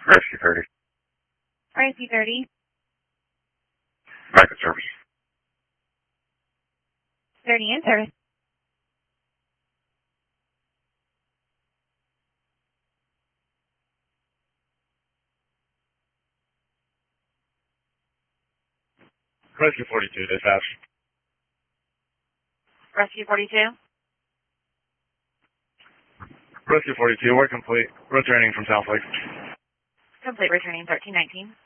Rescue 30. Rescue 30. Back in service. 30 in service. Rescue 42, dispatch. Rescue 42. Rescue 42, we're complete. Returning from South Lake. Complete returning 1319.